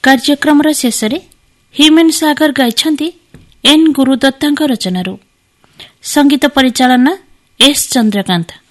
କାର୍ଯ୍ୟକ୍ରମର ଶେଷରେ ହ୍ୟୁମାନ ସାଗର ଗାଇଛନ୍ତି ଏନ୍ ଗୁରୁଦତ୍ତାଙ୍କ ରଚନାରୁ। ସଙ୍ଗୀତ ପରିଚାଳନା ଏସ୍ ଚନ୍ଦ୍ରକାନ୍ତ।